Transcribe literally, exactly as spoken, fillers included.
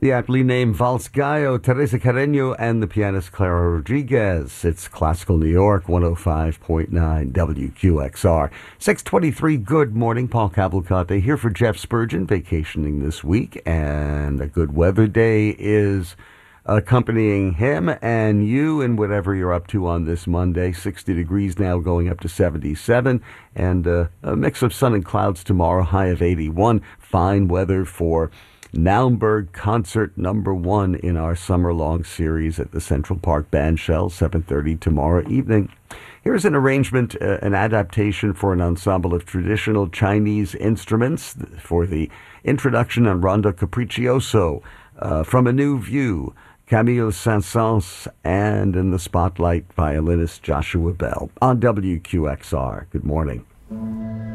The aptly named Vals Gallo, Teresa Carreño, and the pianist Clara Rodriguez. It's Classical New York, one oh five point nine W Q X R. six twenty-three, good morning. Paul Cavalcante here for Jeff Spurgeon, vacationing this week, and a good weather day is accompanying him and you and whatever you're up to on this Monday. sixty degrees now, going up to seventy-seven, and uh, a mix of sun and clouds tomorrow, high of eighty-one. Fine weather for Naumburg concert number one in our summer-long series at the Central Park Bandshell, seven thirty tomorrow evening. Here's an arrangement, uh, an adaptation for an ensemble of traditional Chinese instruments for the introduction on Rondo Capriccioso uh, from A New View, Camille Saint-Saëns, and in the spotlight, violinist Joshua Bell on W Q X R. Good morning.